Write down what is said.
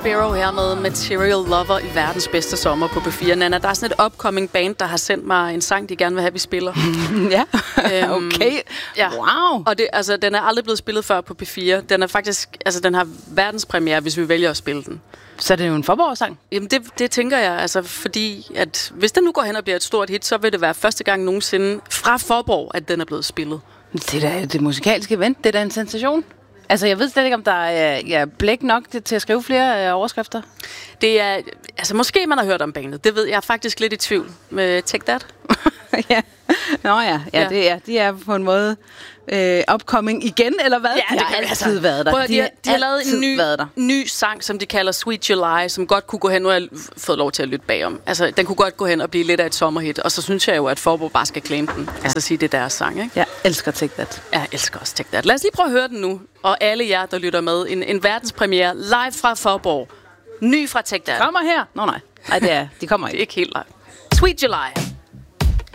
Sparrow her med Material Lover i verdens bedste sommer på P4. Nana, der er sådan et upcoming band, der har sendt mig en sang, de gerne vil have, vi spiller. Ja, okay. Ja. Wow. Og den er aldrig blevet spillet før på P4. Den er faktisk, den har verdenspremiere, hvis vi vælger at spille den. Så er det jo en Faaborg-sang? Jamen, det tænker jeg, fordi at hvis den nu går hen og bliver et stort hit, så vil det være første gang nogensinde fra Faaborg, at den er blevet spillet. Det er da det musikalske event. Det er da en sensation. Altså, jeg ved slet ikke, om der er blæk nok til at skrive flere overskrifter. Det er... måske man har hørt om bandet. Det ved jeg er faktisk lidt i tvivl med Take That. Ja. Nå ja. De er på en måde upcoming igen, eller hvad? Ja, de har altid været der. De har lavet en ny sang, som de kalder Sweet July, som godt kunne gå hen, nu har jeg fået lov til at lytte bagom. Altså, den kunne godt gå hen og blive lidt af et sommerhit, og så synes jeg jo, at Faaborg bare skal claim den. Ja. Altså sige, det er deres sang, ikke? Jeg elsker Take That. Jeg elsker også Take That. Lad os lige prøve at høre den nu, og alle jer, der lytter med. En verdenspremiere live fra Faaborg. Ny fra Take That. Kommer her? Nej, de kommer ikke. Det er ikke helt live. Sweet July.